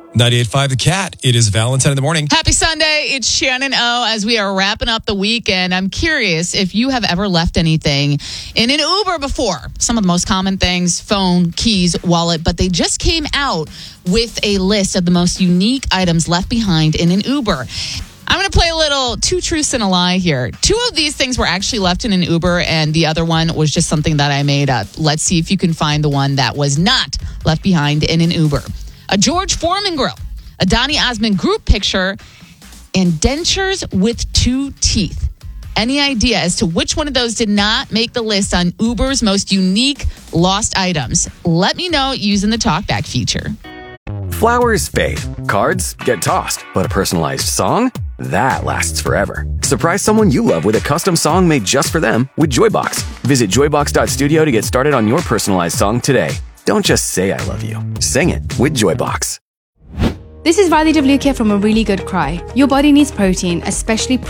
98.5 The Cat. It is Valentine in the morning. Happy Sunday. It's Shannon O as we are wrapping up the weekend. I'm curious if you have ever left anything in an Uber before. Some of the most common things, phone, keys, wallet, but they just came out with a list of the most unique items left behind in an Uber. I'm going to play a little two truths and a lie here. Two of these things were actually left in an Uber, and the other one was just something that I made up. Let's see if you can find the one that was not left behind in an Uber. A George Foreman grill, a Donny Osmond group picture, and dentures with 2 teeth. Any idea as to which one of those did not make the list on Uber's most unique lost items? Let me know using the TalkBack feature. Flowers fade, cards get tossed, but a personalized song? That lasts forever. Surprise someone you love with a custom song made just for them with Joybox. Visit joybox.studio to get started on your personalized song today. Don't just say I love you. Sing it with Joybox. This is Radhi Devlukia from A Really Good Cry. Your body needs protein, especially